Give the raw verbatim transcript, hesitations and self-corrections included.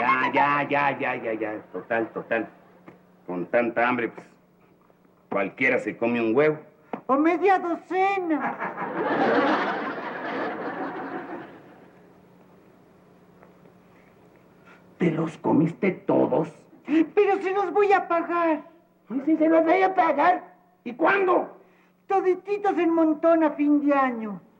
Ya, ya, ya, ya, ya, ya. Total, total. Con tanta hambre, pues, cualquiera se come un huevo. O media docena. ¿Te los comiste todos? Pero se los voy a pagar. ¿Y si se los voy a pagar? ¿Y cuándo? Todititos en montón a fin de año.